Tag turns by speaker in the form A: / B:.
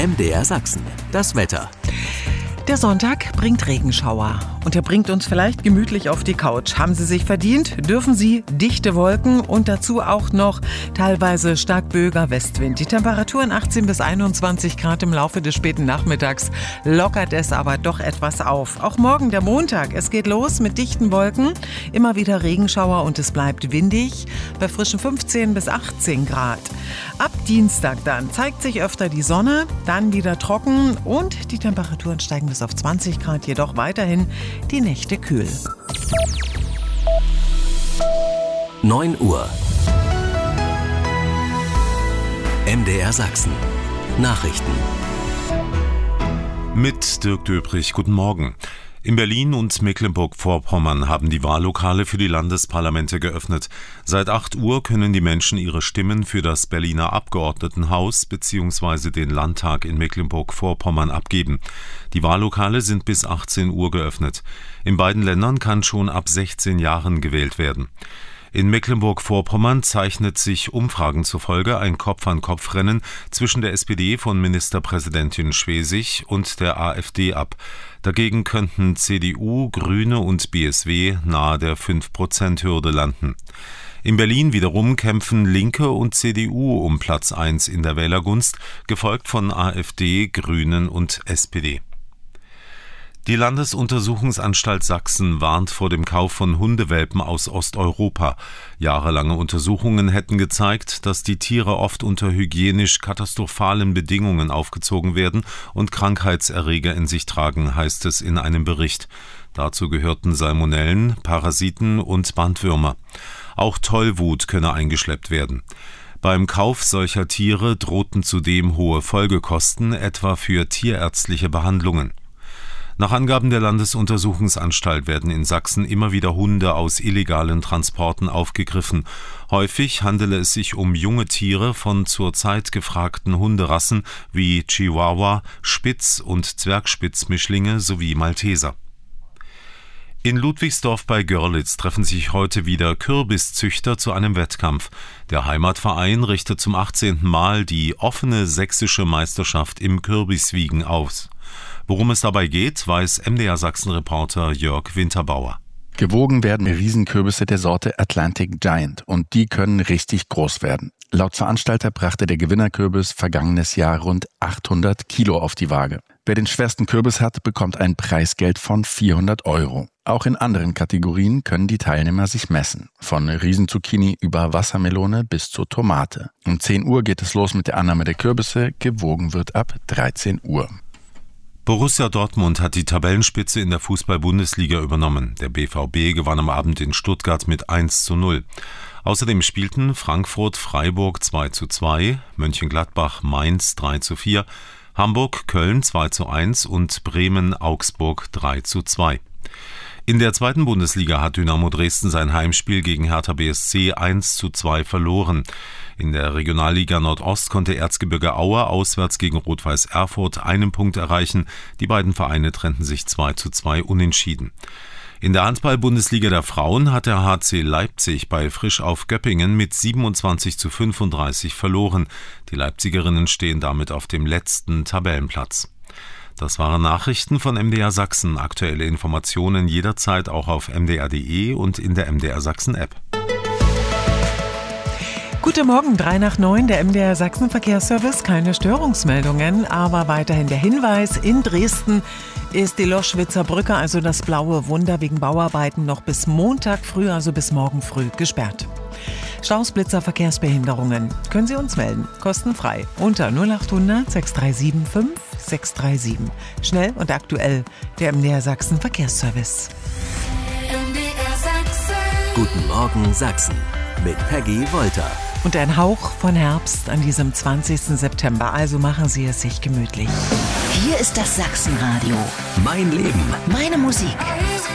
A: MDR Sachsen, das Wetter.
B: Der Sonntag bringt Regenschauer und er bringt uns vielleicht gemütlich auf die Couch. Haben Sie sich verdient? Dürfen Sie dichte Wolken und dazu auch noch teilweise stark böiger Westwind. Die Temperaturen 18 bis 21 Grad im Laufe des späten Nachmittags lockert es aber doch etwas auf. Auch morgen der Montag. Es geht los mit dichten Wolken, immer wieder Regenschauer und es bleibt windig bei frischen 15 bis 18 Grad. Ab Dienstag dann zeigt sich öfter die Sonne, dann wieder trocken und die Temperaturen steigen bis auf 20 Grad, jedoch weiterhin die Nächte kühl.
A: 9 Uhr. MDR Sachsen. Nachrichten.
C: Mit Dirk Döbrich, guten Morgen. In Berlin und Mecklenburg-Vorpommern haben die Wahllokale für die Landesparlamente geöffnet. Seit 8 Uhr können die Menschen ihre Stimmen für das Berliner Abgeordnetenhaus bzw. den Landtag in Mecklenburg-Vorpommern abgeben. Die Wahllokale sind bis 18 Uhr geöffnet. In beiden Ländern kann schon ab 16 Jahren gewählt werden. In Mecklenburg-Vorpommern zeichnet sich Umfragen zufolge ein Kopf-an-Kopf-Rennen zwischen der SPD von Ministerpräsidentin Schwesig und der AfD ab. Dagegen könnten CDU, Grüne und BSW nahe der 5%-Hürde landen. In Berlin wiederum kämpfen Linke und CDU um Platz 1 in der Wählergunst, gefolgt von AfD, Grünen und SPD. Die Landesuntersuchungsanstalt Sachsen warnt vor dem Kauf von Hundewelpen aus Osteuropa. Jahrelange Untersuchungen hätten gezeigt, dass die Tiere oft unter hygienisch katastrophalen Bedingungen aufgezogen werden und Krankheitserreger in sich tragen, heißt es in einem Bericht. Dazu gehörten Salmonellen, Parasiten und Bandwürmer. Auch Tollwut könne eingeschleppt werden. Beim Kauf solcher Tiere drohten zudem hohe Folgekosten, etwa für tierärztliche Behandlungen. Nach Angaben der Landesuntersuchungsanstalt werden in Sachsen immer wieder Hunde aus illegalen Transporten aufgegriffen. Häufig handele es sich um junge Tiere von zurzeit gefragten Hunderassen wie Chihuahua, Spitz- und Zwergspitzmischlinge sowie Malteser. In Ludwigsdorf bei Görlitz treffen sich heute wieder Kürbiszüchter zu einem Wettkampf. Der Heimatverein richtet zum 18. Mal die offene sächsische Meisterschaft im Kürbiswiegen aus. Worum es dabei geht, weiß MDR Sachsen-Reporter Jörg Winterbauer.
D: Gewogen werden Riesenkürbisse der Sorte Atlantic Giant und die können richtig groß werden. Laut Veranstalter brachte der Gewinnerkürbis vergangenes Jahr rund 800 Kilo auf die Waage. Wer den schwersten Kürbis hat, bekommt ein Preisgeld von 400 €. Auch in anderen Kategorien können die Teilnehmer sich messen. Von Riesenzucchini über Wassermelone bis zur Tomate. Um 10 Uhr geht es los mit der Annahme der Kürbisse. Gewogen wird ab 13 Uhr.
C: Borussia Dortmund hat die Tabellenspitze in der Fußball-Bundesliga übernommen. Der BVB gewann am Abend in Stuttgart mit 1:0. Außerdem spielten Frankfurt Freiburg 2:2, Mönchengladbach Mainz 3:4, Hamburg Köln 2:1 und Bremen Augsburg 3:2. In der zweiten Bundesliga hat Dynamo Dresden sein Heimspiel gegen Hertha BSC 1:2 verloren. In der Regionalliga Nordost konnte Erzgebirge Aue auswärts gegen Rot-Weiß Erfurt einen Punkt erreichen. Die beiden Vereine trennten sich 2:2 unentschieden. In der Handball-Bundesliga der Frauen hat der HC Leipzig bei Frisch auf Göppingen mit 27:35 verloren. Die Leipzigerinnen stehen damit auf dem letzten Tabellenplatz. Das waren Nachrichten von MDR Sachsen. Aktuelle Informationen jederzeit auch auf mdr.de und in der MDR Sachsen App.
B: Guten Morgen, 8:03, der MDR Sachsen Verkehrsservice. Keine Störungsmeldungen, aber weiterhin der Hinweis: In Dresden ist die Loschwitzer Brücke, also das blaue Wunder, wegen Bauarbeiten noch bis Montag früh, also bis morgen früh, gesperrt. Staus, Blitzer, Verkehrsbehinderungen können Sie uns melden, kostenfrei, unter 0800 637 5637. Schnell und aktuell, der MDR Sachsen Verkehrsservice.
A: MDR Sachsen. Guten Morgen Sachsen mit Peggy Wolter.
B: Und ein Hauch von Herbst an diesem 20. September, also machen Sie es sich gemütlich.
E: Hier ist das Sachsenradio.
A: Mein Leben.
E: Meine Musik.